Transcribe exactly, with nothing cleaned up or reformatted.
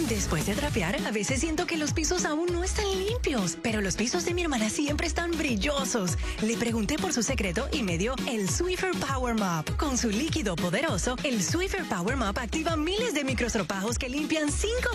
Después de trapear, a veces siento que los pisos aún no están limpios, pero los pisos de mi hermana siempre están brillosos. Le pregunté por su secreto y me dio el Swiffer Power Mop. Con su líquido poderoso, el Swiffer Power Mop activa miles de microstropajos que limpian cinco